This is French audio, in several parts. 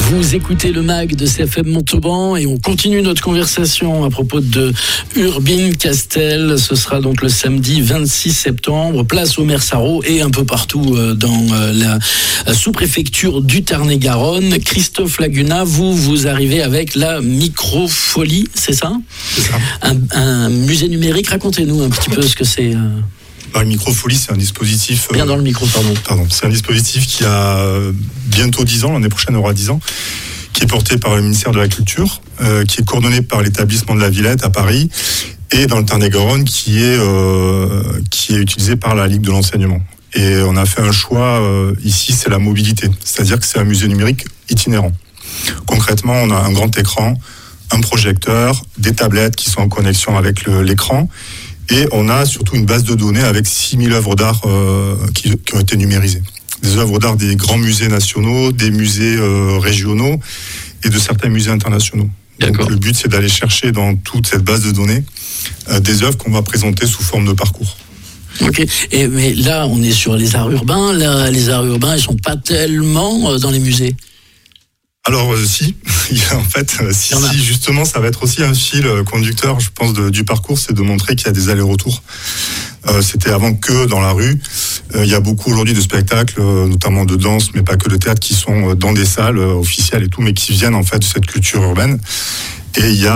Vous écoutez le MAG de CFM Montauban et on continue notre conversation à propos de Urbine Castel. Ce sera donc le samedi 26 septembre, place au Mersaro et un peu partout dans la sous-préfecture du Tarn-et-Garonne. Christophe Laguna, vous arrivez avec la Microfolie, c'est ça ? C'est ça. Un musée numérique. Racontez-nous un petit peu ce que c'est. La Microfolie, c'est un dispositif... Bien dans le micro, pardon. C'est un dispositif qui a bientôt 10 ans, l'année prochaine aura 10 ans, qui est porté par le ministère de la Culture, qui est coordonné par l'établissement de la Villette à Paris, et dans le Tarn-et-Garonne, qui est utilisé par la Ligue de l'enseignement. Et on a fait un choix, ici, c'est la mobilité. C'est-à-dire que c'est un musée numérique itinérant. Concrètement, on a un grand écran, un projecteur, des tablettes qui sont en connexion avec l'écran, et on a surtout une base de données avec 6000 œuvres d'art qui ont été numérisées. Des œuvres d'art des grands musées nationaux, des musées régionaux et de certains musées internationaux. D'accord. Donc, le but, c'est d'aller chercher dans toute cette base de données des œuvres qu'on va présenter sous forme de parcours. Ok, mais là, on est sur les arts urbains. Là, les arts urbains, ils sont pas tellement dans les musées. Alors si, en fait, si justement, ça va être aussi un fil conducteur, je pense, du parcours, c'est de montrer qu'il y a des allers-retours. C'était avant que dans la rue. Il y a beaucoup aujourd'hui de spectacles, notamment de danse, mais pas que de théâtre, qui sont dans des salles officielles et tout, mais qui viennent en fait de cette culture urbaine. Et il y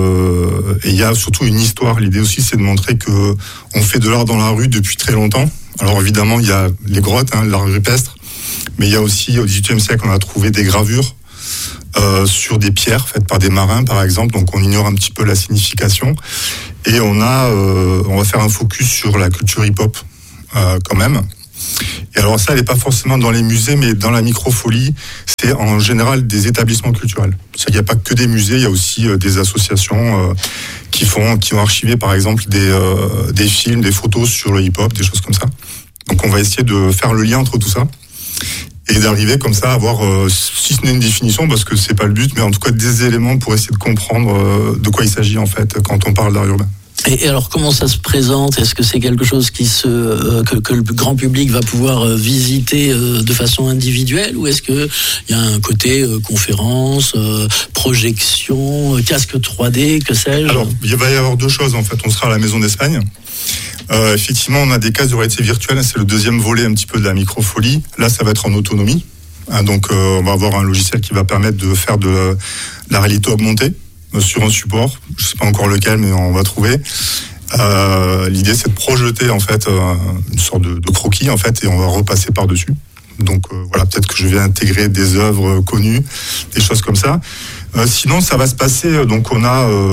a surtout une histoire. L'idée aussi, c'est de montrer que on fait de l'art dans la rue depuis très longtemps. Alors évidemment, il y a les grottes, l'art rupestre, mais il y a aussi au XVIIIe siècle, on a trouvé des gravures sur des pierres faites par des marins, par exemple. Donc on ignore un petit peu la signification. Et on va faire un focus sur la culture hip-hop quand même. Et alors ça, elle n'est pas forcément dans les musées, mais dans la Microfolie, c'est en général des établissements culturels. Il n'y a pas que des musées, il y a aussi des associations qui ont archivé par exemple des films, des photos sur le hip-hop, des choses comme ça. Donc on va essayer de faire le lien entre tout ça et d'arriver comme ça à avoir, si ce n'est une définition, parce que c'est pas le but, mais en tout cas des éléments pour essayer de comprendre de quoi il s'agit en fait quand on parle d'art urbain. Et alors, comment ça se présente ? Est-ce que c'est quelque chose que le grand public va pouvoir visiter de façon individuelle, ou est-ce qu'il y a un côté conférence, projection, casque 3D, que sais-je ? Alors, il va y avoir deux choses en fait. On sera à la Maison d'Espagne. Effectivement, on a des casques de réalité virtuelle. C'est le deuxième volet un petit peu de la Microfolie. Là, ça va être en autonomie. Donc, on va avoir un logiciel qui va permettre de faire de la réalité augmentée sur un support. Je ne sais pas encore lequel, mais on va trouver. L'idée, c'est de projeter en fait une sorte de croquis en fait, et on va repasser par-dessus. Donc voilà, peut-être que je vais intégrer des œuvres connues, des choses comme ça. Sinon, ça va se passer. Donc on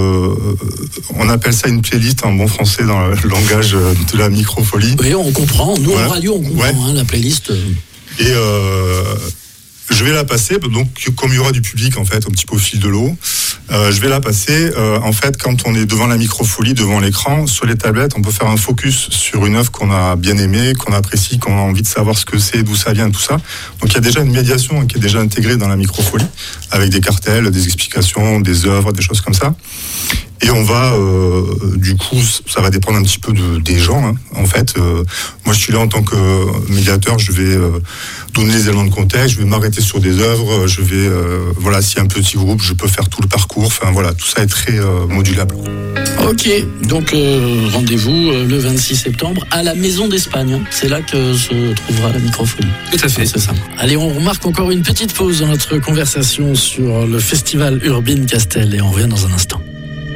appelle ça une playlist en bon français dans le langage de la Microfolie. Oui, on comprend. Nous en radio, on comprend la playlist. Et je vais la passer, donc comme il y aura du public en fait, un petit peu au fil de l'eau, je vais la passer. En fait, quand on est devant la Microfolie, devant l'écran, sur les tablettes, on peut faire un focus sur une œuvre qu'on a bien aimée, qu'on apprécie, qu'on a envie de savoir ce que c'est, d'où ça vient, tout ça. Donc il y a déjà une médiation qui est déjà intégrée dans la Microfolie, avec des cartels, des explications, des œuvres, des choses comme ça. Et on va, du coup, ça va dépendre un petit peu des gens. En fait, moi, je suis là en tant que médiateur. Je vais donner les éléments de contexte. Je vais m'arrêter sur des œuvres. Je vais, s'il y a un petit groupe, je peux faire tout le parcours. Enfin, voilà, tout ça est très modulable. Ok, donc rendez-vous le 26 septembre à la Maison d'Espagne. C'est là que se trouvera la Microfolie. Tout à fait. C'est ça. Allez, on remarque encore une petite pause dans notre conversation sur le festival Urbine Castel et on revient dans un instant.